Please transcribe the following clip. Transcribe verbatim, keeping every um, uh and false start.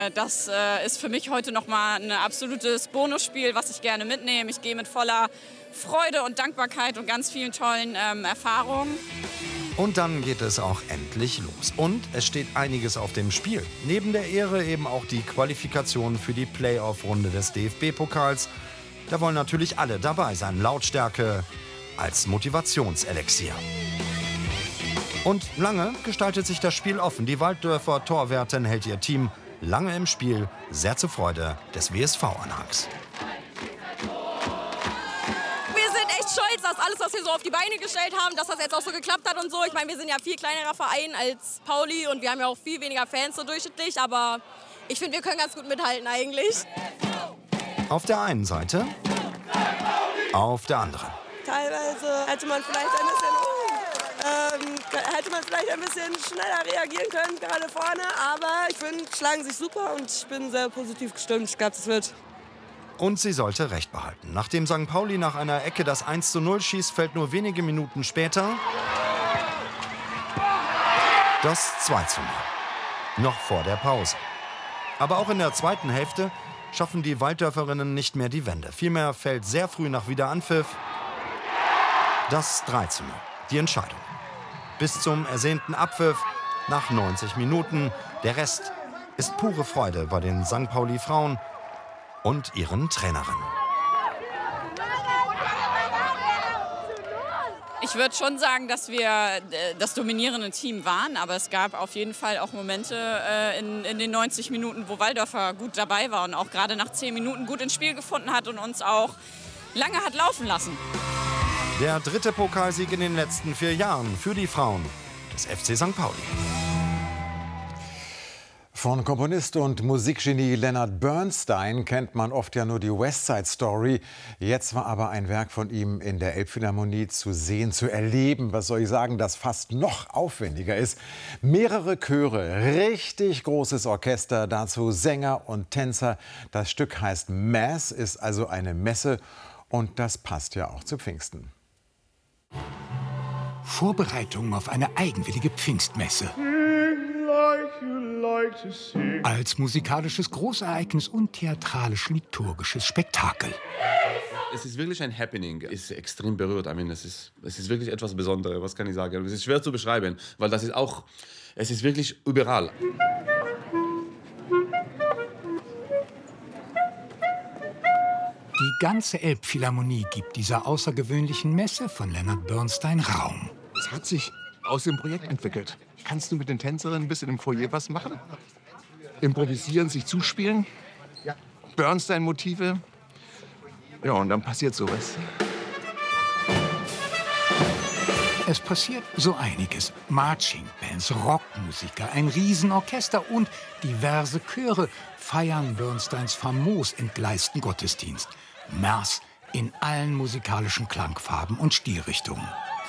Das äh, ist für mich heute noch mal ein absolutes Bonusspiel, was ich gerne mitnehme. Ich gehe mit voller Freude und Dankbarkeit und ganz vielen tollen ähm, Erfahrungen. Und dann geht es auch endlich los. Und es steht einiges auf dem Spiel. Neben der Ehre eben auch die Qualifikation für die Playoff-Runde des D F B-Pokals. Da wollen natürlich alle dabei sein. Lautstärke als Motivationselixier. Und lange gestaltet sich das Spiel offen. Die Walddörfer Torwärtin hält ihr Team lange im Spiel, sehr zur Freude des W S V-Anhangs. Wir sind echt stolz, dass alles, was wir so auf die Beine gestellt haben, dass das jetzt auch so geklappt hat und so. Ich meine, wir sind ja viel kleinerer Verein als Pauli und wir haben ja auch viel weniger Fans so durchschnittlich, aber ich finde, wir können ganz gut mithalten eigentlich. Auf der einen Seite, auf der anderen. Teilweise hätte man vielleicht ein bisschen, ähm, hätte man vielleicht ein bisschen schneller reagieren können, gerade vorne. Aber ich finde, schlagen sich super und ich bin sehr positiv gestimmt. Ich glaube, es wird. Und sie sollte Recht behalten. Nachdem Sankt Pauli nach einer Ecke das eins zu null schießt, fällt nur wenige Minuten später das zwei zu null. Noch vor der Pause. Aber auch in der zweiten Hälfte schaffen die Walddörferinnen nicht mehr die Wende. Vielmehr fällt sehr früh nach Wiederanpfiff das drei zu null. Die Entscheidung. Bis zum ersehnten Abpfiff nach neunzig Minuten. Der Rest ist pure Freude bei den Sankt Pauli-Frauen und ihren Trainerinnen. Ich würde schon sagen, dass wir äh, das dominierende Team waren, aber es gab auf jeden Fall auch Momente äh, in, in den neunzig Minuten, wo Walldörfer gut dabei war und auch gerade nach zehn Minuten gut ins Spiel gefunden hat und uns auch lange hat laufen lassen. Der dritte Pokalsieg in den letzten vier Jahren für die Frauen des F C Sankt Pauli. Von Komponist und Musikgenie Leonard Bernstein kennt man oft ja nur die West Side Story. Jetzt war aber ein Werk von ihm in der Elbphilharmonie zu sehen, zu erleben. Was soll ich sagen, das fast noch aufwendiger ist. Mehrere Chöre, richtig großes Orchester, dazu Sänger und Tänzer. Das Stück heißt Mass, ist also eine Messe und das passt ja auch zu Pfingsten. Vorbereitungen auf eine eigenwillige Pfingstmesse. Als musikalisches Großereignis und theatralisch-liturgisches Spektakel. Es ist wirklich ein Happening. Es ist extrem berührt. I mean, es ist, es ist wirklich etwas Besonderes. Was kann ich sagen? Es ist schwer zu beschreiben, weil das ist auch, es ist wirklich überall. Die ganze Elbphilharmonie gibt dieser außergewöhnlichen Messe von Leonard Bernstein Raum. Es hat sich aus dem Projekt entwickelt. Kannst du mit den Tänzerinnen ein bisschen im Foyer was machen? Improvisieren, sich zuspielen? Bernstein-Motive? Ja, und dann passiert sowas. Es passiert so einiges. Marching-Bands, Rockmusiker, ein Riesenorchester und diverse Chöre feiern Bernsteins famos entgleisten Gottesdienst. Mass in allen musikalischen Klangfarben und Stilrichtungen.